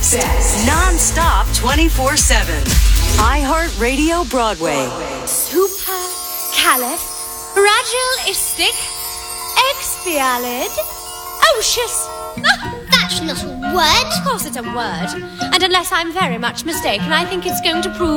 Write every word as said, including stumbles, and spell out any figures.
access. Non-stop twenty-four seven. iHeartRadio Broadway. Supercalifragilistic expialidocious. That's not a word. Of course it's a word. And unless I'm very much mistaken, I think it's going to prove